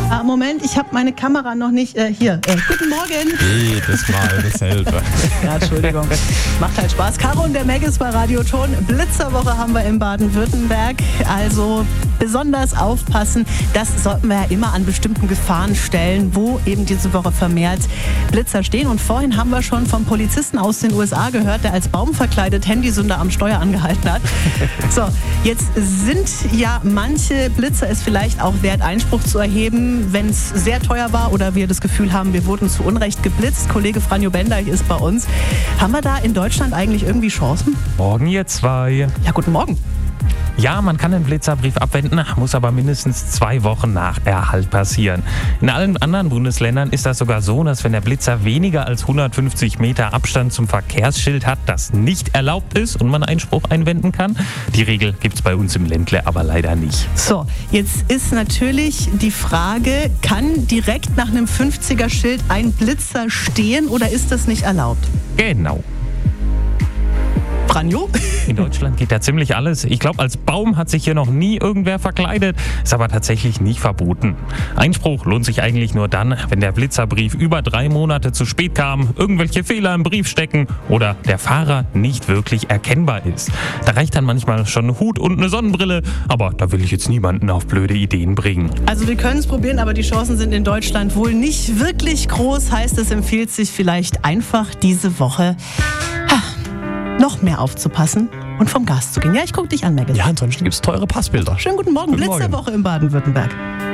Moment, ich habe meine Kamera noch nicht hier. Guten Morgen. Jedes Mal dasselbe. Ja, Entschuldigung. Macht halt Spaß. Caro und der Meg ist bei Radio Ton. Blitzerwoche haben wir in Baden-Württemberg. Also besonders aufpassen. Das sollten wir ja immer an bestimmten Gefahrenstellen, wo eben diese Woche vermehrt Blitzer stehen. Und vorhin haben wir schon vom Polizisten aus den USA gehört, der als Baum verkleidet Handysünder am Steuer angehalten hat. So, jetzt sind ja manche Blitzer es vielleicht auch wert, Einspruch zu erheben, wenn es sehr teuer war oder wir das Gefühl haben, wir wurden zu Unrecht geblitzt. Kollege Franjo Bender ist bei uns. Haben wir da in Deutschland eigentlich irgendwie Chancen? Morgen ihr zwei. Ja, guten Morgen. Ja, man kann den Blitzerbrief abwenden, muss aber mindestens 2 Wochen nach Erhalt passieren. In allen anderen Bundesländern ist das sogar so, dass wenn der Blitzer weniger als 150 Meter Abstand zum Verkehrsschild hat, das nicht erlaubt ist und man Einspruch einwenden kann. Die Regel gibt es bei uns im Ländle aber leider nicht. So, jetzt ist natürlich die Frage, kann direkt nach einem 50er-Schild ein Blitzer stehen oder ist das nicht erlaubt? Genau. Franjo? In Deutschland geht da ziemlich alles. Ich glaube, als Baum hat sich hier noch nie irgendwer verkleidet. Ist aber tatsächlich nicht verboten. Einspruch lohnt sich eigentlich nur dann, wenn der Blitzerbrief über 3 Monate zu spät kam, irgendwelche Fehler im Brief stecken oder der Fahrer nicht wirklich erkennbar ist. Da reicht dann manchmal schon ein Hut und eine Sonnenbrille, aber da will ich jetzt niemanden auf blöde Ideen bringen. Also wir können es probieren, aber die Chancen sind in Deutschland wohl nicht wirklich groß. Heißt, es empfiehlt sich vielleicht einfach diese Woche noch mehr aufzupassen und vom Gas zu gehen. Ja, ich gucke dich an, Maggie. Ja, ansonsten gibt es teure Passbilder. Schönen guten Morgen. Blitzerwoche in Baden-Württemberg.